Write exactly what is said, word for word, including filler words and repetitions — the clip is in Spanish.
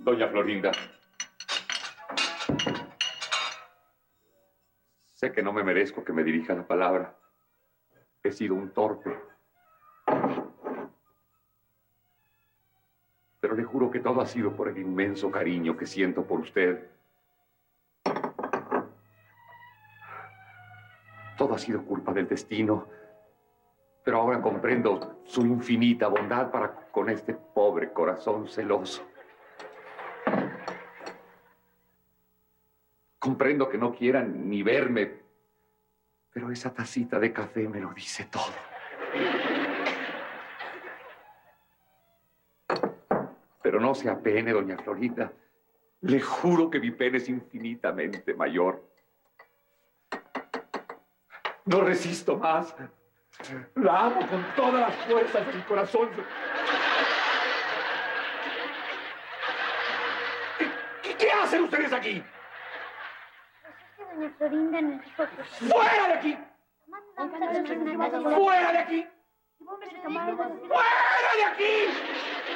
Doña Florinda. Sé que no me merezco que me dirija la palabra. He sido un torpe. Pero le juro que todo ha sido por el inmenso cariño que siento por usted. Todo ha sido culpa del destino. Pero ahora comprendo su infinita bondad para con este pobre corazón celoso. Comprendo que no quieran ni verme, pero esa tacita de café me lo dice todo. Pero no se apene, doña Florinda. Le juro que mi pena es infinitamente mayor. No resisto más. La amo con todas las fuerzas de mi corazón. ¿Qué, qué hacen ustedes aquí? Doña Florinda nos dijo que... ¡Fuera de aquí! ¡Fuera de aquí! ¡Fuera de aquí!